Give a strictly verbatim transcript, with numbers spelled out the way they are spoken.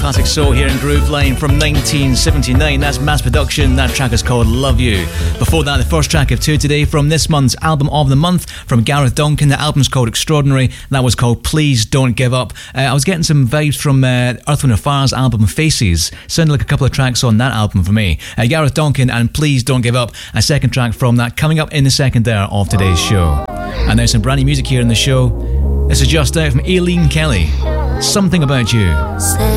classic soul here in Groove Line from nineteen seventy-nine. That's Mass Production. That track is called Love You. Before that, the first track of two today from this month's Album of the Month from Gareth Duncan. The album's called Extraordinary. That was called Please Don't Give Up. Uh, I was getting some vibes from uh, Earth, Wind and Fire's album Faces. Sounded like a couple of tracks on that album for me. Uh, Gareth Duncan and Please Don't Give Up. A second track from that coming up in the second hour of today's show. And there's some brand new music here in the show. This is just out from Aileen Kelly. Something About You. Say